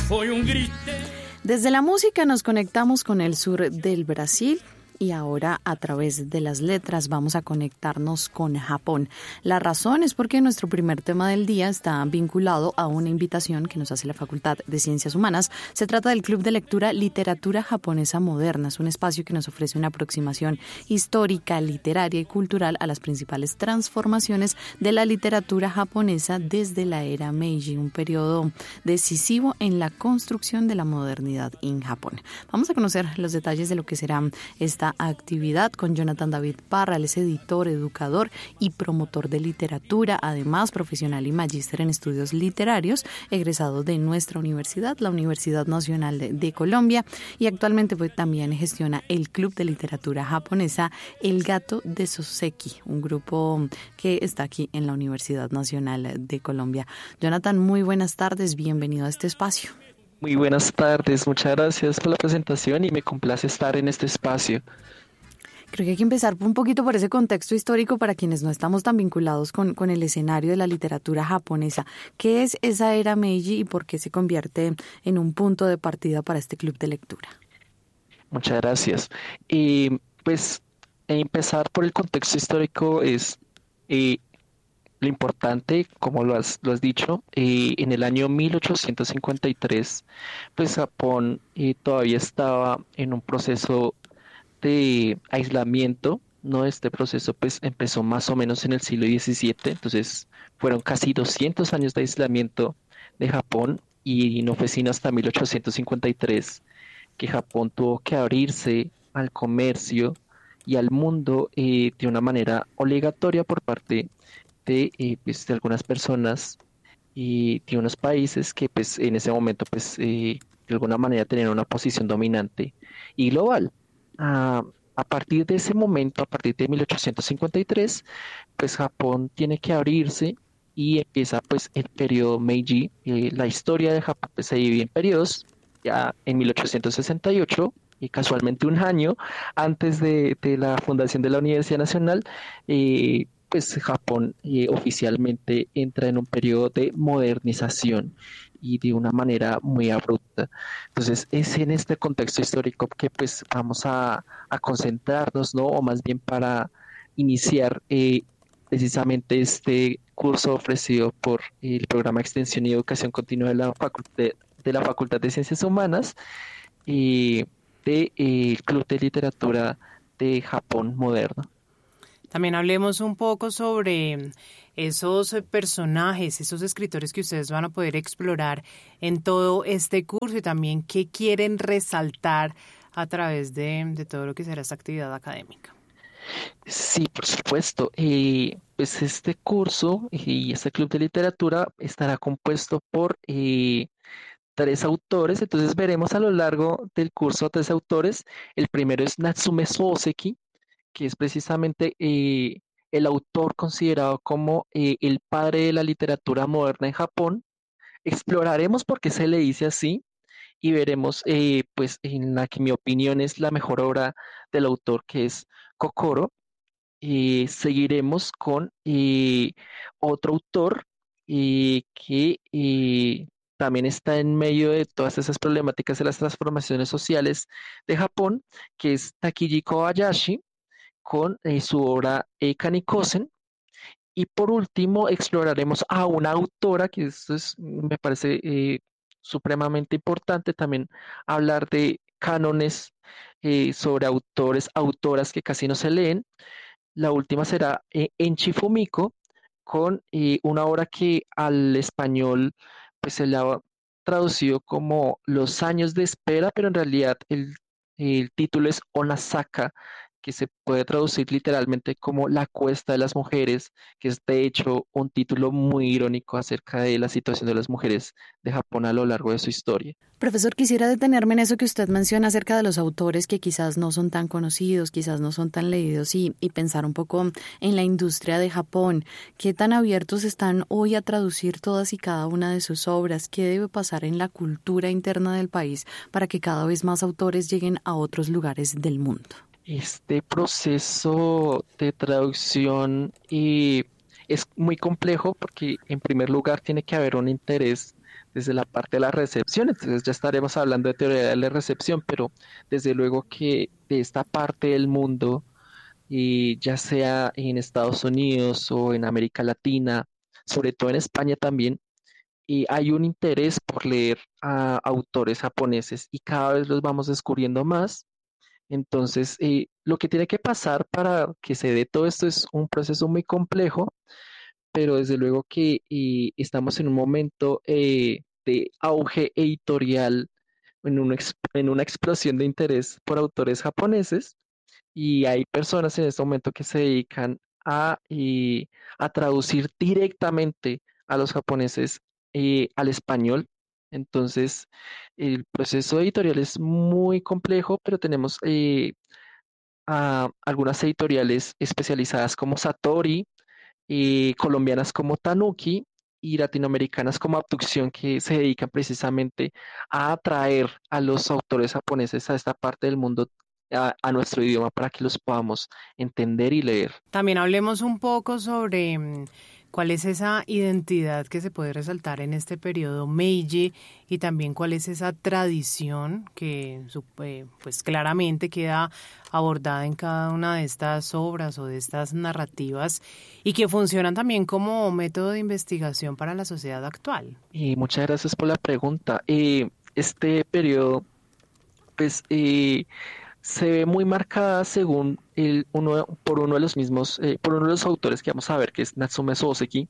Desde la música nos conectamos con el sur del Brasil y ahora a través de las letras vamos a conectarnos con Japón. La razón es porque nuestro primer tema del día está vinculado a una invitación que nos hace la Facultad de Ciencias Humanas. Se trata del Club de Lectura Literatura Japonesa Moderna. Es un espacio que nos ofrece una aproximación histórica, literaria y cultural a las principales transformaciones de la literatura japonesa desde la era Meiji, un periodo decisivo en la construcción de la modernidad en Japón. Vamos a conocer los detalles de lo que será esta actividad con Jonathan David Parra. Él es editor, educador y promotor de literatura, además profesional y magíster en estudios literarios, egresado de nuestra universidad, la Universidad Nacional de Colombia, y actualmente pues, también gestiona el Club de Literatura Japonesa El Gato de Soseki, un grupo que está aquí en la Universidad Nacional de Colombia. Jonathan, muy buenas tardes, bienvenido a este espacio. Muy buenas tardes, muchas gracias por la presentación y me complace estar en este espacio. Creo que hay que empezar un poquito por ese contexto histórico para quienes no estamos tan vinculados con el escenario de la literatura japonesa. ¿Qué es esa era Meiji y por qué se convierte en un punto de partida para este club de lectura? Muchas gracias. Pues empezar por el contexto histórico es lo importante, como lo has dicho, en el año 1853, pues Japón todavía estaba en un proceso de aislamiento, ¿no? Este proceso pues empezó más o menos en el siglo XVII, entonces fueron casi 200 años de aislamiento de Japón y no fue sino hasta 1853 que Japón tuvo que abrirse al comercio y al mundo de una manera obligatoria por parte de algunas personas y de unos países que pues en ese momento pues de alguna manera tenían una posición dominante y global. Ah, a partir de ese momento, a partir de 1853, pues Japón tiene que abrirse y empieza pues el periodo Meiji. La historia de Japón pues, se divide en periodos. Ya en 1868 y casualmente un año antes de la fundación de la Universidad Nacional, pues Japón oficialmente entra en un periodo de modernización y de una manera muy abrupta. Entonces, es en este contexto histórico que pues vamos a concentrarnos, ¿no? O más bien para iniciar precisamente este curso ofrecido por el programa Extensión y Educación Continua de la Facultad de Ciencias Humanas y del Club de Literatura de Japón Moderno. También hablemos un poco sobre esos personajes, esos escritores que ustedes van a poder explorar en todo este curso y también qué quieren resaltar a través de todo lo que será esta actividad académica. Sí, por supuesto. Pues este curso y este club de literatura estará compuesto por tres autores, entonces veremos a lo largo del curso tres autores. El primero es Natsume Soseki, que es precisamente el autor considerado como el padre de la literatura moderna en Japón. Exploraremos por qué se le dice así y veremos, pues, en la que mi opinión es la mejor obra del autor, que es Kokoro. Seguiremos con otro autor que también está en medio de todas esas problemáticas de las transformaciones sociales de Japón, que es Takiji Kobayashi con su obra Kanikosen. Y por último, exploraremos a una autora, que esto es, me parece supremamente importante también hablar de cánones sobre autores, autoras que casi no se leen. La última será Enchi Fumiko, con una obra que al español pues se le ha traducido como Los años de espera, pero en realidad el título es Onasaka, que se puede traducir literalmente como La cuesta de las mujeres, que es de hecho un título muy irónico acerca de la situación de las mujeres de Japón a lo largo de su historia. Profesor, quisiera detenerme en eso que usted menciona acerca de los autores que quizás no son tan conocidos, quizás no son tan leídos y pensar un poco en la industria de Japón. ¿Qué tan abiertos están hoy a traducir todas y cada una de sus obras? ¿Qué debe pasar en la cultura interna del país para que cada vez más autores lleguen a otros lugares del mundo? Este proceso de traducción es muy complejo porque en primer lugar tiene que haber un interés desde la parte de la recepción. Entonces ya estaremos hablando de teoría de la recepción, pero desde luego que de esta parte del mundo, y ya sea en Estados Unidos o en América Latina, sobre todo en España también, y hay un interés por leer a autores japoneses y cada vez los vamos descubriendo más. Entonces, lo que tiene que pasar para que se dé todo esto es un proceso muy complejo, pero desde luego que estamos en un momento de auge editorial, en una explosión de interés por autores japoneses, y hay personas en este momento que se dedican a traducir directamente a los japoneses al español. Entonces, el proceso editorial es muy complejo, pero tenemos a algunas editoriales especializadas como Satori, colombianas como Tanuki y latinoamericanas como Abducción, que se dedican precisamente a atraer a los autores japoneses a esta parte del mundo, a nuestro idioma, para que los podamos entender y leer. También hablemos un poco sobre cuál es esa identidad que se puede resaltar en este periodo Meiji y también cuál es esa tradición que pues claramente queda abordada en cada una de estas obras o de estas narrativas y que funcionan también como método de investigación para la sociedad actual. Y muchas gracias por la pregunta. Este periodo, pues, se ve muy marcada según por uno de los mismos, por uno de los autores que vamos a ver, que es Natsume Soseki.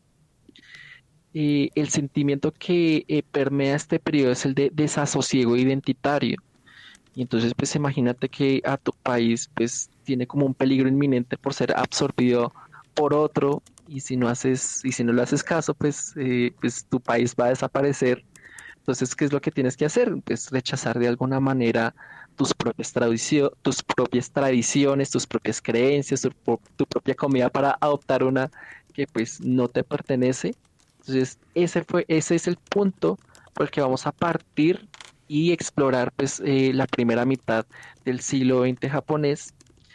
El sentimiento que permea este periodo es el de desasosiego identitario. Y entonces, pues imagínate que a tu país, pues, tiene como un peligro inminente por ser absorbido por otro, y si no le haces caso, pues tu país va a desaparecer. Entonces, ¿qué es lo que tienes que hacer? Pues rechazar de alguna manera tus propias tradiciones, tus propias creencias, tu propia comida, para adoptar una que pues no te pertenece. Entonces, ese es el punto por el que vamos a partir y explorar pues la primera mitad del siglo XX japonés,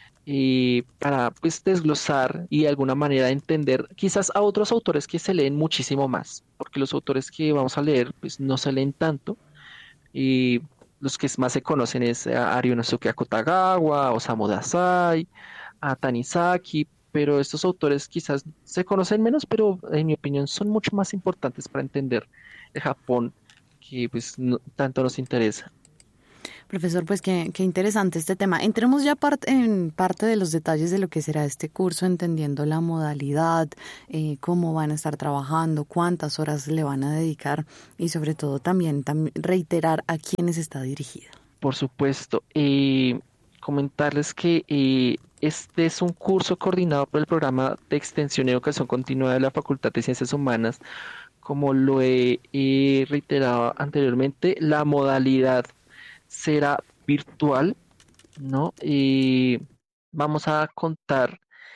para pues desglosar y de alguna manera entender quizás a otros autores que se leen muchísimo más, porque los autores que vamos a leer pues no se leen tanto, y los que más se conocen es a Ryunosuke Akutagawa, Osamu Dazai, a Tanizaki, pero estos autores quizás se conocen menos, pero en mi opinión son mucho más importantes para entender el Japón que pues tanto nos interesa. Profesor, pues qué interesante este tema. Entremos ya en parte de los detalles de lo que será este curso, entendiendo la modalidad, cómo van a estar trabajando, cuántas horas le van a dedicar y sobre todo también reiterar a quiénes está dirigido. Por supuesto, comentarles que este es un curso coordinado por el Programa de Extensión y Educación Continua de la Facultad de Ciencias Humanas. Como lo he reiterado anteriormente, la modalidad será virtual, ¿no? Vamos a contar,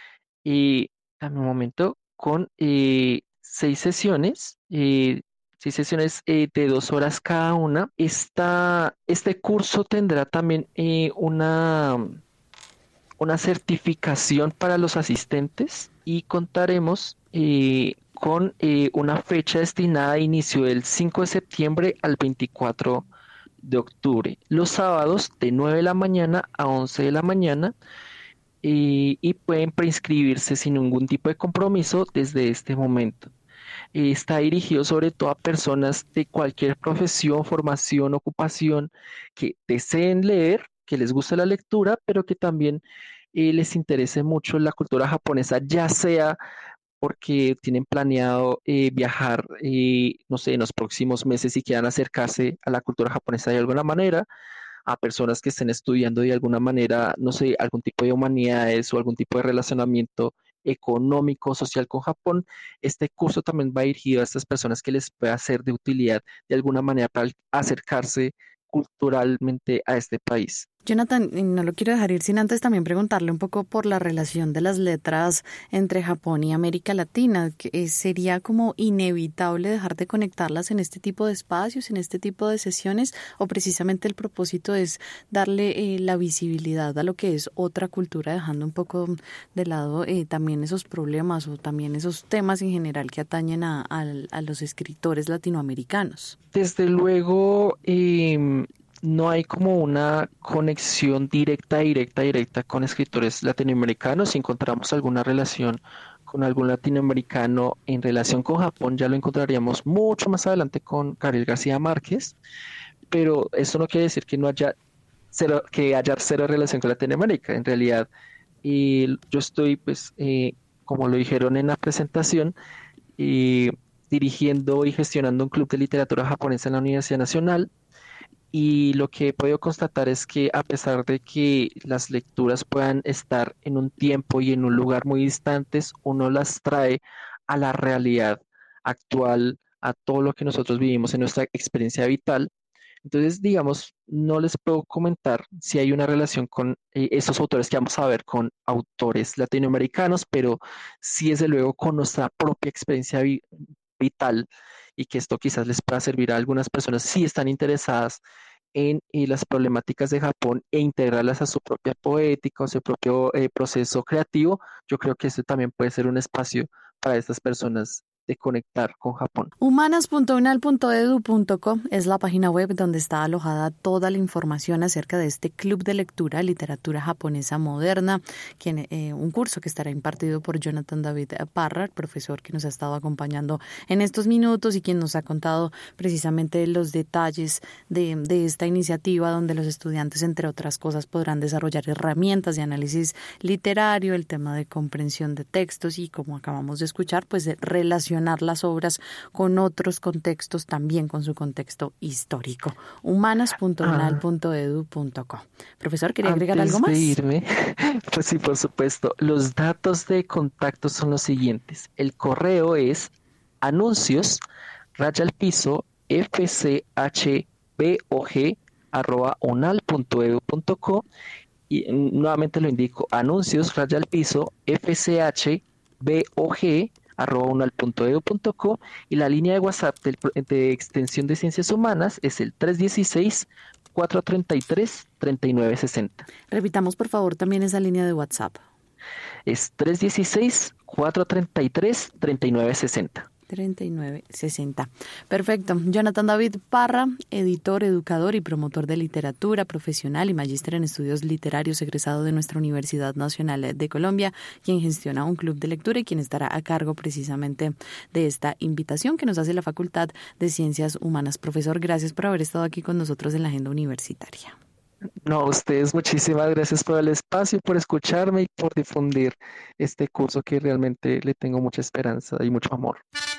dame un momento, con 6 sesiones, de 2 horas cada una. Este curso tendrá también una certificación para los asistentes, y contaremos con una fecha destinada a inicio del 5 de septiembre al 24 de octubre, los sábados de 9 de la mañana a 11 de la mañana, y pueden preinscribirse sin ningún tipo de compromiso desde este momento. Está dirigido sobre todo a personas de cualquier profesión, formación, ocupación, que deseen leer, que les guste la lectura, pero que también les interese mucho la cultura japonesa, ya sea porque tienen planeado viajar, no sé, en los próximos meses y quieran acercarse a la cultura japonesa de alguna manera, a personas que estén estudiando de alguna manera, no sé, algún tipo de humanidades o algún tipo de relacionamiento económico, social con Japón. Este curso también va dirigido a estas personas que les pueda ser de utilidad de alguna manera para acercarse culturalmente a este país. Jonathan, y no lo quiero dejar ir sin antes también preguntarle un poco por la relación de las letras entre Japón y América Latina. ¿Sería como inevitable dejar de conectarlas en este tipo de espacios, en este tipo de sesiones, o precisamente el propósito es darle la visibilidad a lo que es otra cultura, dejando un poco de lado también esos problemas o también esos temas en general que atañen a los escritores latinoamericanos? Desde luego, no hay como una conexión directa con escritores latinoamericanos. Si encontramos alguna relación con algún latinoamericano en relación con Japón, ya lo encontraríamos mucho más adelante con Gabriel García Márquez, pero eso no quiere decir que no haya cero relación con Latinoamérica. En realidad, yo estoy, pues, como lo dijeron en la presentación, eh, dirigiendo y gestionando un club de literatura japonesa en la Universidad Nacional. Y lo que he podido constatar es que a pesar de que las lecturas puedan estar en un tiempo y en un lugar muy distantes, uno las trae a la realidad actual, a todo lo que nosotros vivimos en nuestra experiencia vital. Entonces, digamos, no les puedo comentar si hay una relación con esos autores que vamos a ver con autores latinoamericanos, pero sí, desde luego, con nuestra propia experiencia vital, y que esto quizás les pueda servir a algunas personas si están interesadas en las problemáticas de Japón e integrarlas a su propia poética o su propio proceso creativo. Yo creo que este también puede ser un espacio para estas personas de conectar con Japón. Humanas.unal.edu.co es la página web donde está alojada toda la información acerca de este club de lectura, literatura japonesa moderna, un curso que estará impartido por Jonathan David Parra, el profesor que nos ha estado acompañando en estos minutos y quien nos ha contado precisamente los detalles de esta iniciativa, donde los estudiantes, entre otras cosas, podrán desarrollar herramientas de análisis literario, el tema de comprensión de textos y, como acabamos de escuchar, pues de relacionar las obras con otros contextos, también con su contexto histórico. humanas.unal.edu.co. Profesor, ¿quería agregar algo más? Antes de irme, pues sí, por supuesto. Los datos de contacto son los siguientes. El correo es anuncios_fchbog@unal.edu.co, y nuevamente lo indico, anuncios_fchbog@unal.edu.co, y la línea de WhatsApp de extensión de Ciencias Humanas es el 316-433-3960. Repitamos, por favor, también esa línea de WhatsApp. Es 316-433-3960. 3960. Perfecto. Jonathan David Parra, editor, educador y promotor de literatura, profesional y magíster en estudios literarios, egresado de nuestra Universidad Nacional de Colombia, quien gestiona un club de lectura y quien estará a cargo precisamente de esta invitación que nos hace la Facultad de Ciencias Humanas. Profesor, gracias por haber estado aquí con nosotros en la Agenda Universitaria. No, a ustedes muchísimas gracias por el espacio, por escucharme y por difundir este curso que realmente le tengo mucha esperanza y mucho amor.